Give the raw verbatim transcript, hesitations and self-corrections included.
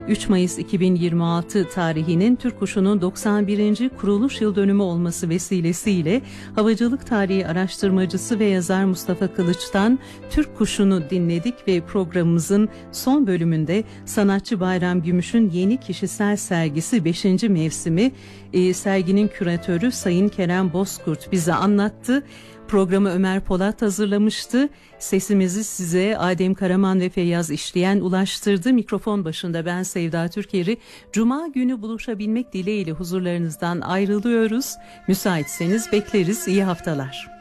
üç Mayıs iki bin yirmi altı tarihinin Türk Kuşu'nun doksan birinci kuruluş yıl dönümü olması vesilesiyle havacılık tarihi araştırmacısı ve yazar Mustafa Kılıç'tan Türk Kuşu'nu dinledik ve programımızın son bölümünde sanatçı Bayram Gümüş'ün yeni kişisel sergisi beşinci mevsimi e, serginin küratörü Sayın Kerem Bozkurt bize anlattı. Programı Ömer Polat hazırlamıştı. Sesimizi size Adem Karaman ve Feyyaz İşleyen ulaştırdı. Mikrofon başında ben Sevda Türker'i. Cuma günü buluşabilmek dileğiyle huzurlarınızdan ayrılıyoruz. Müsaitseniz bekleriz. İyi haftalar.